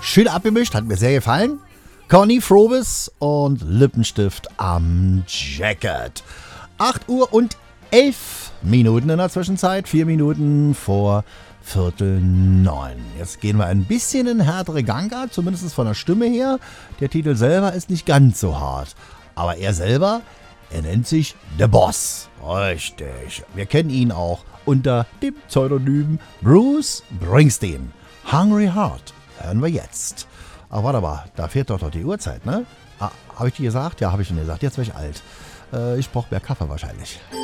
schön abgemischt, hat mir sehr gefallen. Connie Frobis und Lippenstift am Jacket. 8 Uhr und 11 Minuten in der Zwischenzeit, 4 Minuten vor 8:45. Jetzt gehen wir ein bisschen in härtere Gangart, zumindest von der Stimme her. Der Titel selber ist nicht ganz so hart. Aber er selber, er nennt sich The Boss. Richtig. Wir kennen ihn auch unter dem Pseudonym Bruce Springsteen. Hungry Heart hören wir jetzt. Ach, warte mal, da fehlt doch die Uhrzeit, ne? Ah, habe ich dir gesagt? Ja, habe ich schon gesagt. Jetzt werde ich alt. Ich brauche mehr Kaffee wahrscheinlich.